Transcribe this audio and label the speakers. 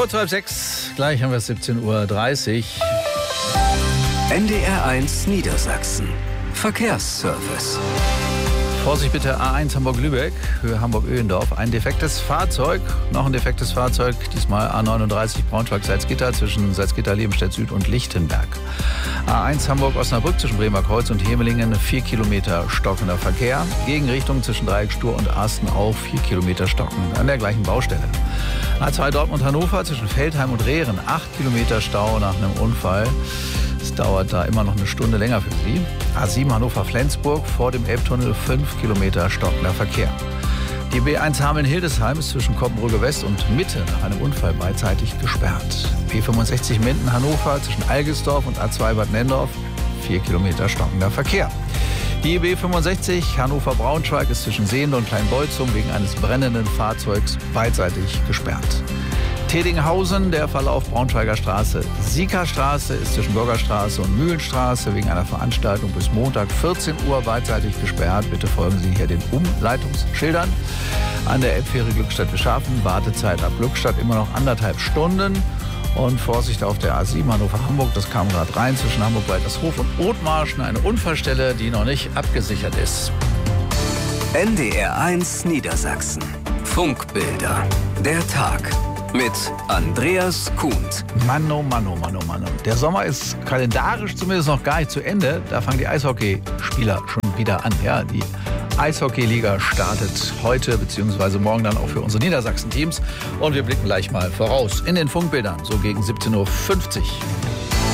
Speaker 1: Kurz halb 6, gleich haben wir es 17:30 Uhr.
Speaker 2: NDR1 Niedersachsen. Verkehrsservice.
Speaker 1: Vorsicht bitte, A1 Hamburg-Lübeck, Höhe Hamburg-Öhendorf. Ein defektes Fahrzeug, noch ein defektes Fahrzeug, diesmal A39 Braunschweig-Salzgitter zwischen Salzgitter-Lebenstedt-Süd und Lichtenberg. A1 Hamburg-Osnabrück zwischen Bremer Kreuz und Hemelingen, 4 Kilometer stockender Verkehr. Gegenrichtung zwischen Dreieck Stur und Arsten auch 4 Kilometer stockend an der gleichen Baustelle. A2 Dortmund-Hannover zwischen Feldheim und Rehren, 8 Kilometer Stau nach einem Unfall. Es dauert da immer noch eine Stunde länger für Sie. A7 Hannover-Flensburg vor dem Elbtunnel, 5 Kilometer stockender Verkehr. Die B1 Hameln-Hildesheim ist zwischen Koppenbrücke West und Mitte nach einem Unfall beidseitig gesperrt. B65 Minden-Hannover zwischen Algesdorf und A2 Bad Nenndorf, 4 Kilometer stockender Verkehr. Die B65 Hannover-Braunschweig ist zwischen Sehnde und Kleinbolzum wegen eines brennenden Fahrzeugs beidseitig gesperrt. Tedinghausen, der Verlauf Braunschweiger Straße, Siekerstraße ist zwischen Bürgerstraße und Mühlenstraße wegen einer Veranstaltung bis Montag 14 Uhr beidseitig gesperrt. Bitte folgen Sie hier den Umleitungsschildern. An der Elbfähre Glückstadt-Beschafen, Wartezeit ab Glückstadt immer noch 1,5 Stunden. Und Vorsicht auf der A7 Hannover-Hamburg, das kam gerade rein, zwischen Hamburg-Waltershof und Othmarschen eine Unfallstelle, die noch nicht abgesichert ist.
Speaker 2: NDR1 Niedersachsen. Funkbilder. Der Tag. Mit Andreas Kuhnt.
Speaker 1: Mann, oh Mann, oh Mann, oh Mann. Der Sommer ist kalendarisch zumindest noch gar nicht zu Ende. Da fangen die Eishockeyspieler schon wieder an. Ja, die Eishockeyliga startet heute bzw. morgen dann auch für unsere Niedersachsen-Teams. Und wir blicken gleich mal voraus in den Funkbildern, so gegen 17:50 Uhr.